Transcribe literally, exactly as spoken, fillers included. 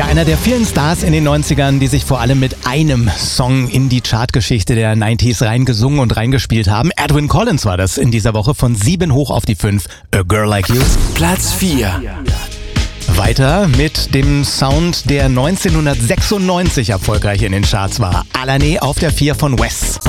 Ja, einer der vielen Stars in den neunzigern, die sich vor allem mit einem Song in die Chartgeschichte der neunziger reingesungen und reingespielt haben. Edwyn Collins war das in dieser Woche, von sieben hoch auf die fünf. A Girl Like You. Platz vier. Weiter mit dem Sound, der neunzehnhundertsechsundneunzig erfolgreich in den Charts war. Alané auf der vier von Wes.